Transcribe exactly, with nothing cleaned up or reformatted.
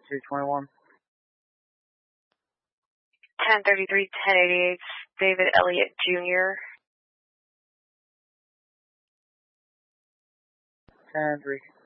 two twenty-one. ten thirty-three, ten eighty-eight, David Elliott Junior ten three.